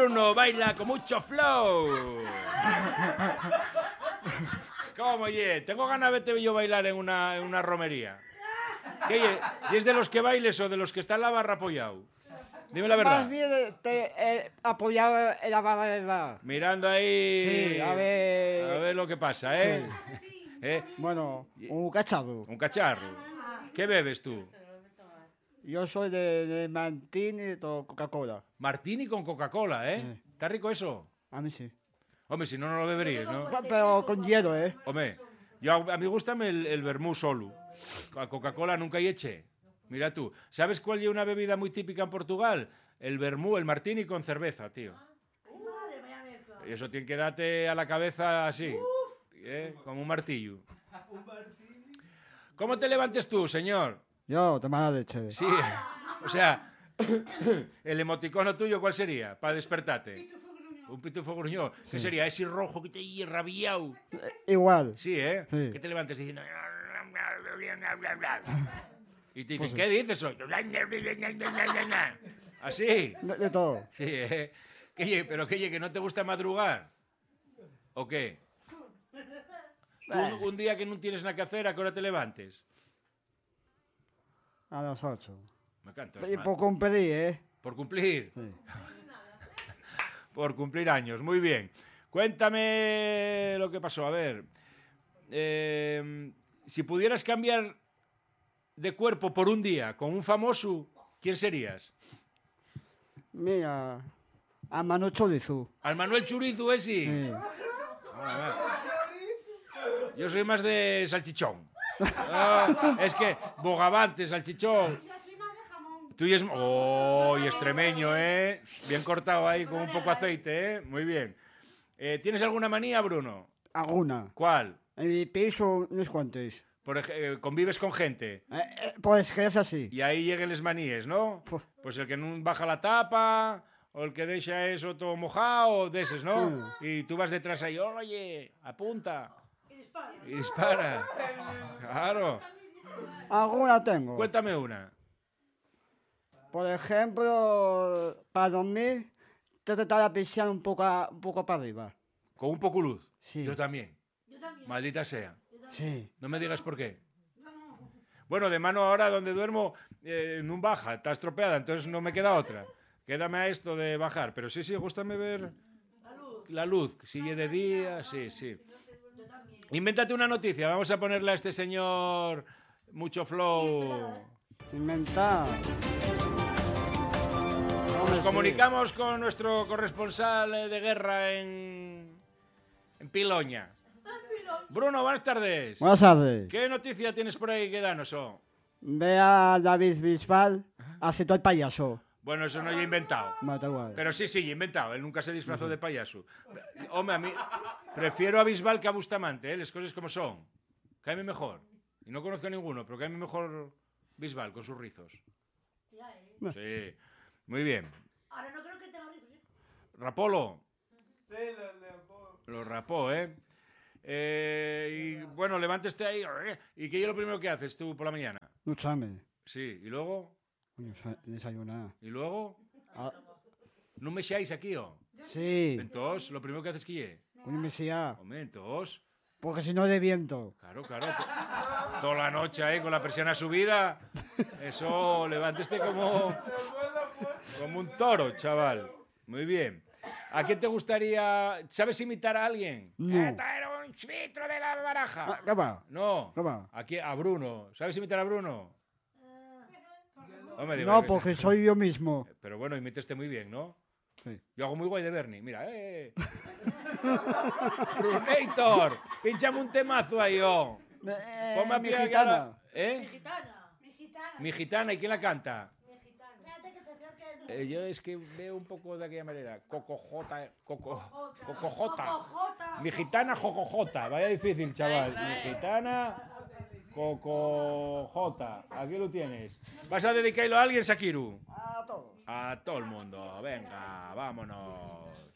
Bruno baila con mucho flow. ¿Cómo ye? Tengo ganas de verte yo bailar en una romería. ¿Qué ye? ¿Y es de los que bailes o de los que está en la barra apoyado? Dime la verdad. Más bien apoyado en la barra del bar. Mirando ahí. Sí, a ver lo que pasa, ¿eh? Bueno, un cacharro. Un cacharro. ¿Qué bebes tú? Yo soy de Martini y Coca-Cola. Martini con Coca-Cola, ¿eh? Sí. ¿Está rico eso? A mí sí. Hombre, si no, no lo beberías, ¿no? Pero con hielo, ¿eh? Hombre, a mí gustame el vermú solo. A Coca-Cola nunca hay eche. Mira tú. ¿Sabes cuál es una bebida muy típica en Portugal? El vermú, el martini con cerveza, tío. Y eso tiene que darte a la cabeza así, como un martillo. ¿Cómo te levantes tú, señor? Yo, de mala leche. Sí, o sea, el emoticono tuyo, ¿cuál sería para despertarte? Un pitufo gruñón. ¿Qué sería? Ese rojo que te hay rabiado. Igual. Sí, ¿eh? Sí. Que te levantes diciendo... Y te dicen, Pues sí. ¿qué dices hoy? ¿Así? De todo. Sí, ¿eh? ¿Pero qué, que no te gusta madrugar? ¿O qué? Un día que no tienes nada que hacer, ¿a qué hora te levantes? A las 8. Me cantas, Y man. por cumplir, ¿eh? ¿Por cumplir? Sí. Por cumplir años, muy bien. Cuéntame lo que pasó, a ver. Si pudieras cambiar de cuerpo por un día con un famoso, ¿quién serías? Mira, a Manu Chorizo. ¿Al Manuel Churizo ese? Sí. A ver. Yo soy más de salchichón. Es que bogavante, salchichón. Tú y es... ¡Oh! Y extremeño, ¿eh? Bien cortado ahí con un poco de aceite, ¿eh? Muy bien. ¿Tienes alguna manía, Bruno? Alguna. ¿Cuál? En mi piso, unos cuantos. Convives con gente Pues que es así. y ahí lleguen les maníes, ¿no? Pues- Pues el que no baja la tapa o el que deja eso todo mojado, de esos, ¿no? Y tú vas detrás ahí, oye, apunta. Y dispara. Claro. Alguna tengo. Cuéntame una. Por ejemplo, para dormir, tratar de pisar un poco para arriba. Con un poco luz. Sí. Yo también. Maldita sea. Sí. No me digas por qué. Bueno, de mano ahora donde duermo no baja, está estropeada, entonces no me queda otra. Quédame a esto de bajar, pero sí, gústame ver la luz. Si es de día, sí. Invéntate una noticia, vamos a ponerle a este señor mucho flow. Inventar. Nos comunicamos con nuestro corresponsal de guerra en Piloña. Bruno, buenas tardes. Buenas tardes. ¿Qué noticia tienes por ahí que danos? Ve a David Bisbal, hace todo el payaso. Bueno, eso no lo he inventado. No, da igual. Pero sí, inventado. Él nunca se disfrazó de payaso. Hombre, a mí prefiero a Bisbal que a Bustamante, ¿eh? Las cosas como son. Cáeme mejor. Y no conozco a ninguno, pero cáeme mejor Bisbal con sus rizos. Sí. Muy bien. Ahora no creo que tenga rizos, ¿eh? ¿Rapolo? Sí, Lo rapó, ¿eh? Y bueno, levántese ahí. ¿Y qué es lo primero que haces tú por la mañana? Ducharme. Sí. ¿Y luego? Coño, desayunar. ¿Y luego? Ah, ¿No me echáis aquí, o? sí. Entonces, lo primero que haces que es. Coño, me decía. Hombre, entonces... Porque si no de viento. Claro. Toda la noche ahí con la persiana subida. Eso, levántese como un toro, chaval. Muy bien. ¿A quién te gustaría... ¿Sabes imitar a alguien? No. Traer un chvitro de la baraja. ¿Qué va? No. ¿Qué va? A Bruno. ¿Sabes imitar a Bruno? Hombre, digo, No, que- porque soy yo mismo. Pero bueno, imíteste muy bien, ¿no? Sí. Yo hago muy guay de Bernie. Mira, Brunator, pinchame un temazo ahí, oh. Ponme a mi pie a gitana. cara- ¿Eh? Gitana. Mi gitana. Mi gitana, ¿y quién la canta? Mi gitana. Espérate que te acerque el... Yo es que veo un poco de aquella manera. Cocojota. Cocojota. Cocojota. Mi gitana, jojojota. Vaya difícil, chaval. Mi gitana, cocojota. Aquí lo tienes. ¿Vas a dedicarlo a alguien, Sakiru? A todos. A todo el mundo. Venga, vámonos.